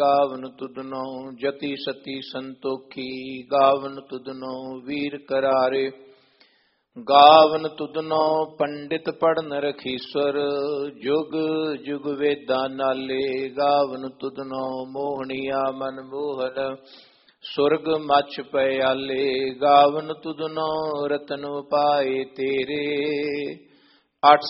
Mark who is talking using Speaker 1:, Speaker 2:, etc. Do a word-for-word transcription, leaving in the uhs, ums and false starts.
Speaker 1: ਗਾਵਨ ਤੁਧਨੋ ਜਤੀ ਸਤੀ ਸੰਤੋਖੀ, ਗਾਵਨ ਤੁਧਨੋ ਵੀਰ ਕਰਾਰੇ, ਗਾਵਨ ਤੁਧਨੋ ਪੰਡਿਤ ਪੜਨ ਰਖੀਸਵਰ, ਜੁਗ ਜੁਗ ਵੇਦਾਂ ਨਾਲੇ, ਗਾਵਨ ਤੁਧਨੋ ਮੋਹਣੀਆ ਮਨ ਮੋਹਨ, ਸੁਰਗ ਮਛ ਪਿਆਲੇ, ਗਾਵਨ ਤੁਧਨੋ ਰਤਨ ਪਾਏ ਤੇਰੇ, ਅੱਠ